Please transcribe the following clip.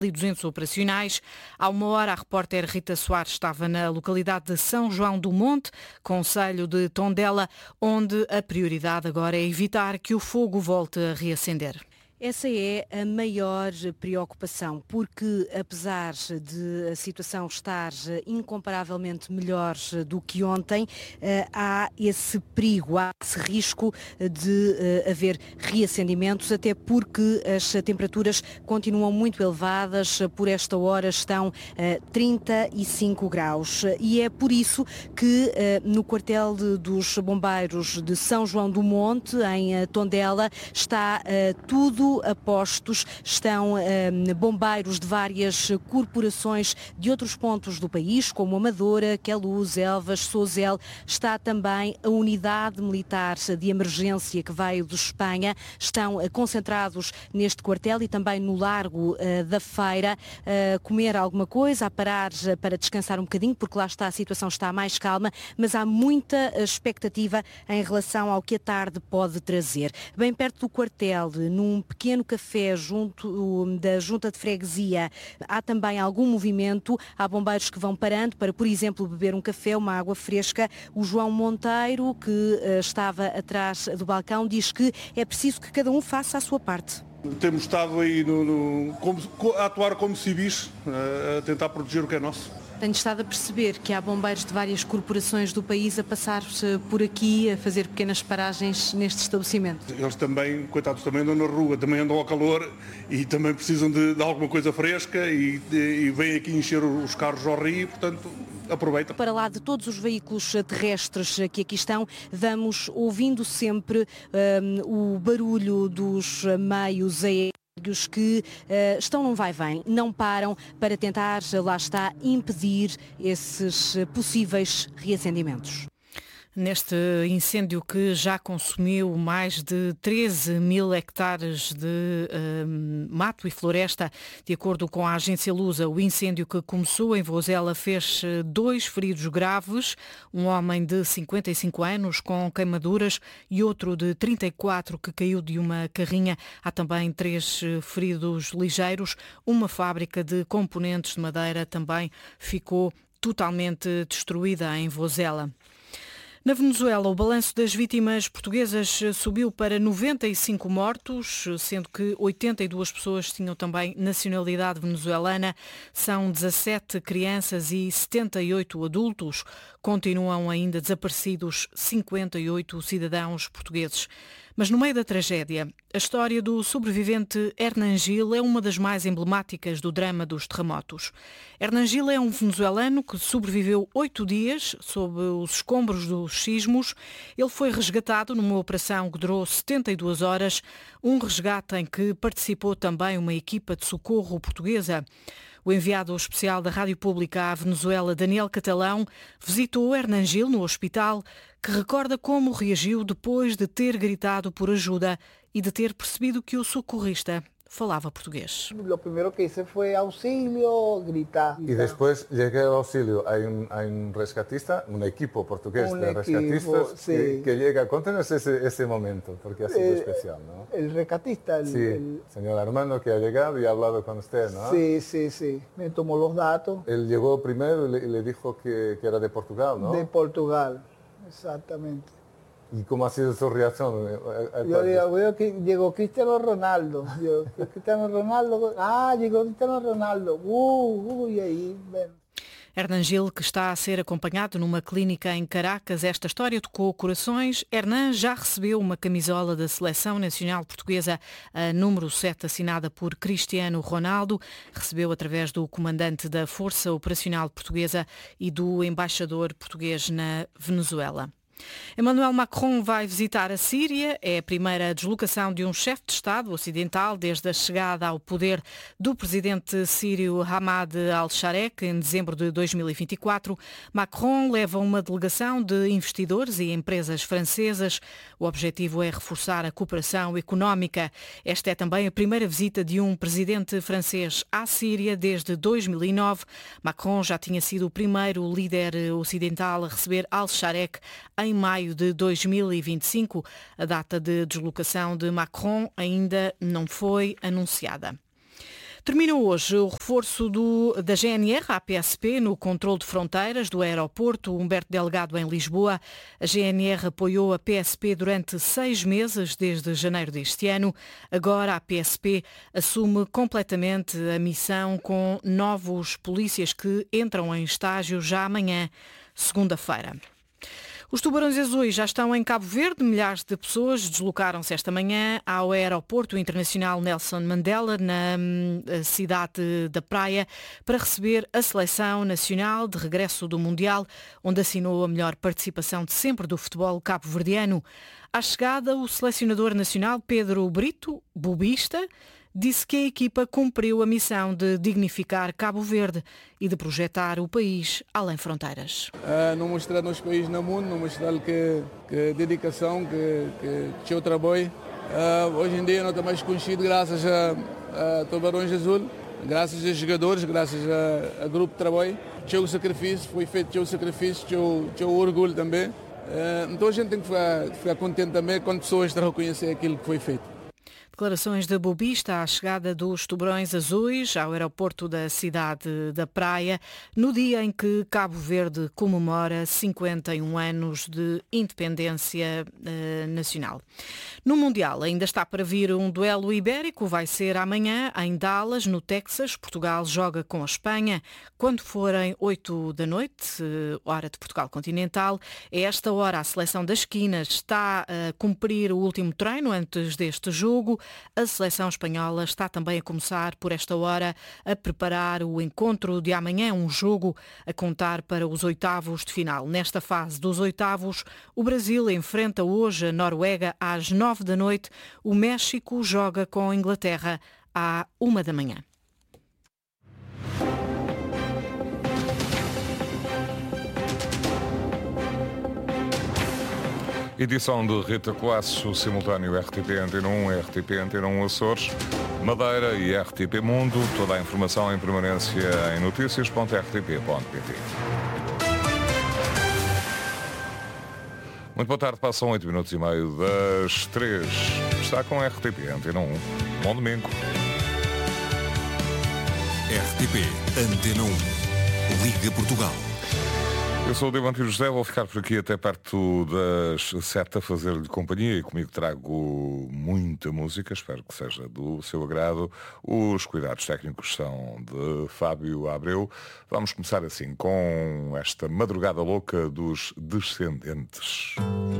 200 operacionais. Há uma hora, a repórter Rita Soares estava na localidade de São João do Monte, concelho de Tondela, onde a prioridade agora é evitar que o fogo volte a reacender. Essa é a maior preocupação, porque apesar de a situação estar incomparavelmente melhor do que ontem, há esse perigo, há esse risco de haver reacendimentos, até porque as temperaturas continuam muito elevadas, por esta hora estão 35 graus. E é por isso que no quartel dos bombeiros de São João do Monte, em Tondela, está tudo a postos, estão bombeiros de várias corporações de outros pontos do país, como Amadora, Queluz, Elvas, Sozel. Está também a unidade militar de emergência que veio de Espanha. Estão concentrados neste quartel e também no Largo da Feira, a comer alguma coisa, a parar para descansar um bocadinho, porque lá está, a situação está mais calma, mas há muita expectativa em relação ao que a tarde pode trazer. Bem perto do quartel, num pequeno café junto da Junta de Freguesia, há também algum movimento. Há bombeiros que vão parando para, por exemplo, beber um café, uma água fresca. O João Monteiro, que estava atrás do balcão, diz que é preciso que cada um faça a sua parte. Temos estado aí a atuar como civis, a tentar proteger o que é nosso. Tenho estado a perceber que há bombeiros de várias corporações do país a passar por aqui, a fazer pequenas paragens neste estabelecimento. Eles também, coitados, também andam na rua, também andam ao calor e também precisam de alguma coisa fresca e vêm aqui encher os carros ao rio, portanto, aproveita. Para lá de todos os veículos terrestres que aqui estão, vamos ouvindo sempre o barulho dos meios aéreos que estão num vai-vem, não param para tentar, lá está, impedir esses possíveis reacendimentos. Neste incêndio que já consumiu mais de 13 mil hectares de mato e floresta, de acordo com a agência Lusa, o incêndio que começou em Vozela fez 2 feridos graves, um homem de 55 anos com queimaduras e outro de 34 que caiu de uma carrinha. Há também 3 feridos ligeiros. Uma fábrica de componentes de madeira também ficou totalmente destruída em Vozela. Na Venezuela, o balanço das vítimas portuguesas subiu para 95 mortos, sendo que 82 pessoas tinham também nacionalidade venezuelana. São 17 crianças e 78 adultos. Continuam ainda desaparecidos 58 cidadãos portugueses. Mas no meio da tragédia, a história do sobrevivente Hernan Gil é uma das mais emblemáticas do drama dos terremotos. Hernan Gil é um venezuelano que sobreviveu 8 dias sob os escombros dos sismos. Ele foi resgatado numa operação que durou 72 horas, um resgate em que participou também uma equipa de socorro portuguesa. O enviado especial da Rádio Pública à Venezuela, Daniel Catalão, visitou Hernan Gil no hospital, que recorda como reagiu depois de ter gritado por ajuda e de ter percebido que o socorrista falava português. O primeiro que hice foi auxílio, gritar. E depois cheguei ao auxílio. Há um rescatista, um equipo português de rescatistas sí. que llega. Contanos ese momento, porque ha sido especial, ¿no? El rescatista. Sí, señor Armando, que ha llegado y ha hablado con usted, ¿no? Sí. Me tomó los datos. Él llegó primero y le dijo que era de Portugal, ¿no? De Portugal, exactamente. ¿Y cómo ha sido su reacción? Yo veo que llegó Cristiano Ronaldo. Llegó Cristiano Ronaldo. Y ahí, ven. Hernan Gil, que está a ser acompanhado numa clínica em Caracas. Esta história tocou corações. Hernan já recebeu uma camisola da Seleção Nacional Portuguesa, a número 7, assinada por Cristiano Ronaldo. Recebeu através do comandante da Força Operacional Portuguesa e do embaixador português na Venezuela. Emmanuel Macron vai visitar a Síria. É a primeira deslocação de um chefe de Estado ocidental desde a chegada ao poder do presidente sírio Hamad al-Sharek em dezembro de 2024. Macron leva uma delegação de investidores e empresas francesas. O objetivo é reforçar a cooperação económica. Esta é também a primeira visita de um presidente francês à Síria desde 2009. Macron já tinha sido o primeiro líder ocidental a receber al-Sharek em maio de 2025. A data de deslocação de Macron ainda não foi anunciada. Termina hoje o reforço da GNR à PSP no controle de fronteiras do aeroporto Humberto Delgado em Lisboa. A GNR apoiou a PSP durante 6 meses, desde janeiro deste ano. Agora a PSP assume completamente a missão com novos polícias que entram em estágio já amanhã, segunda-feira. Os Tubarões Azuis já estão em Cabo Verde. Milhares de pessoas deslocaram-se esta manhã ao aeroporto internacional Nelson Mandela, na cidade da Praia, para receber a seleção nacional de regresso do Mundial, onde assinou a melhor participação de sempre do futebol cabo-verdiano. À chegada, o selecionador nacional Pedro Brito, bobista, disse que a equipa cumpriu a missão de dignificar Cabo Verde e de projetar o país além fronteiras. Não mostrar nos países no mundo, não mostrar que dedicação, que o trabalho. Hoje em dia não está mais conhecido graças a Tubarões Azul, graças a jogadores, graças a grupo de trabalho. Tinha o sacrifício, foi feito tinha o sacrifício, tinha o orgulho também. Então a gente tem que ficar contente também quando pessoas reconhecerem aquilo que foi feito. Declarações de bobista à chegada dos Tubarões Azuis ao aeroporto da cidade da Praia, no dia em que Cabo Verde comemora 51 anos de independência nacional. No Mundial ainda está para vir um duelo ibérico, vai ser amanhã em Dallas, no Texas. Portugal joga com a Espanha quando forem 8 da noite, hora de Portugal continental. A esta hora a seleção das esquinas está a cumprir o último treino antes deste jogo. A seleção espanhola está também a começar por esta hora a preparar o encontro de amanhã, um jogo a contar para os oitavos de final. Nesta fase dos oitavos, o Brasil enfrenta hoje a Noruega às 9 da noite. O México joga com a Inglaterra à 1 da manhã. Edição de Rita Colasso, simultâneo RTP Antena 1, RTP Antena 1 Açores, Madeira e RTP Mundo. Toda a informação em permanência em notícias.rtp.pt. Muito boa tarde, passam 8 minutos e meio das 3. Está com RTP Antena 1. Bom domingo. RTP Antena 1. Liga Portugal. Eu sou o Diamantino José, vou ficar por aqui até perto das 7 a fazer-lhe companhia e comigo trago muita música, espero que seja do seu agrado. Os cuidados técnicos são de Fábio Abreu. Vamos começar assim com esta madrugada louca dos Descendentes.